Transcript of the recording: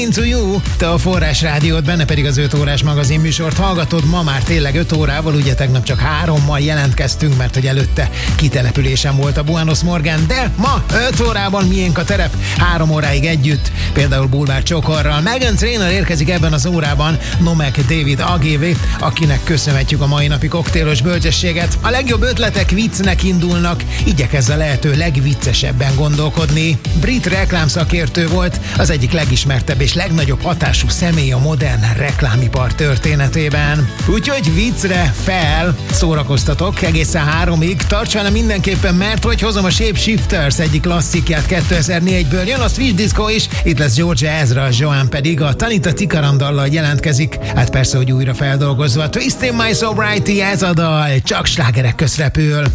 Into You, te a Forrás Rádiót, benne pedig az 5 órás magazin műsort hallgatod. Ma már tényleg 5 órával, ugye tegnap csak 3-mal jelentkeztünk, mert hogy előtte kitelepülésen volt a Buenos Morgan, de ma 5 órában miénk a terep, 3 óráig együtt, például Bulvár Csokorral. Meghan Trainor érkezik ebben az órában, Nomek David AGV, akinek köszönhetjük a mai napi koktélos bölcsességet. A legjobb ötletek viccnek indulnak, igyekezz a lehető legviccesebben gondolkodni. Brit reklámszakértő volt, az egyik legismertebb és legnagyobb hatású személy a modern reklámipar történetében. Úgyhogy viccre fel, szórakoztatok egészen 3-ig, tarts velem mindenképpen, mert hogy hozom a Shape Shifters egyik klasszikját 2004-ből, jön a Switch Disco is, itt lesz Georgia Ezra, Joan pedig a Tanita Tikaram dallal jelentkezik, hát persze, hogy újra feldolgozva. Twisting My Sobriety, ez a dal, csak slágerek közt repül.